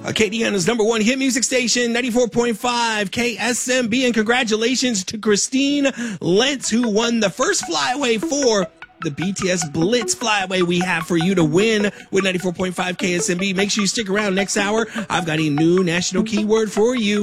Acadiana's number one hit music station, 94.5 KSMB. And congratulations to Christine Lentz, who won the first flyaway for the BTS Blitz flyaway we have for you to win with 94.5 KSMB. Make sure you stick around next hour. I've got a new national keyword for you.